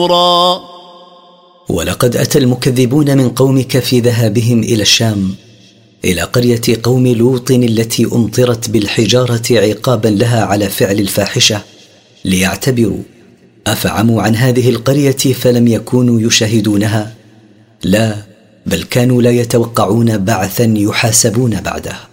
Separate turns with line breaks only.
ولقد أتى المكذبون من قومك في ذهابهم إلى الشام إلى قرية قوم لوط التي أمطرت بالحجارة عقابا لها على فعل الفاحشة ليعتبروا، أفعموا عن هذه القرية فلم يكونوا يشاهدونها؟ لا، بل كانوا لا يتوقعون بعثا يحاسبون بعده.